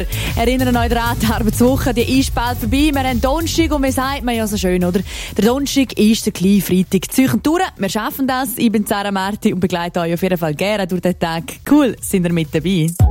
Erinnern euch daran, die Arbeitswoche, die ist bald vorbei. Wir haben Donnerstag und wie sagt man ja so schön, oder? Der Donnerstag ist der kleine Freitag. Zeuch und durch, wir schaffen das. Ich bin Sarah Marti und begleite euch auf jeden Fall gerne durch den Tag. Cool, sind ihr mit dabei?